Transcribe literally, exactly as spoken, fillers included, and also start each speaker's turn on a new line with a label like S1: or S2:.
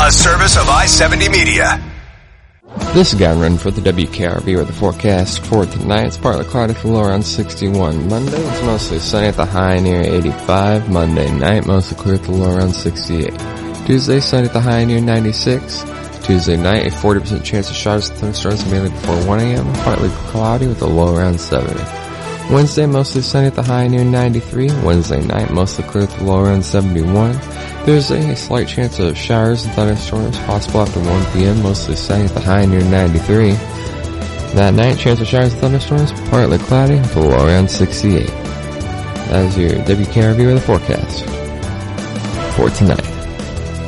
S1: A service of I seventy Media.
S2: This is Gavin for the W K R V with the forecast for tonight. It's partly cloudy with a low around sixty-one. Monday, it's mostly sunny at the high near eighty-five. Monday night, mostly clear with a low around sixty-eight. Tuesday, sunny at the high near ninety-six. Tuesday night, a forty percent chance of showers and thunderstorms mainly before one a.m. Partly cloudy with a low around seventy. Wednesday, mostly sunny at the high near ninety-three. Wednesday night, mostly clear with a low around seventy-one. Thursday, a slight chance of showers and thunderstorms possible after one p.m. Mostly sunny at the high near ninety-three. That night, chance of showers and thunderstorms partly cloudy with a low around sixty-eight. That is your W K R V with a forecast for tonight.